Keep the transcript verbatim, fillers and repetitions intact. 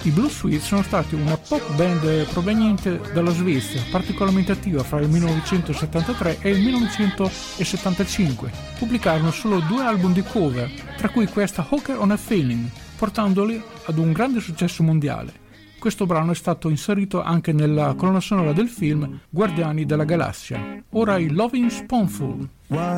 I Blue Sweet sono stati una pop band proveniente dalla Svezia, particolarmente attiva fra il millenovecentosettantatré e il millenovecentosettantacinque. Pubblicarono solo due album di cover, tra cui questa Hawker on a Feeling, portandoli ad un grande successo mondiale. Questo brano è stato inserito anche nella colonna sonora del film Guardiani della Galassia. Ora i Loving Spoonful.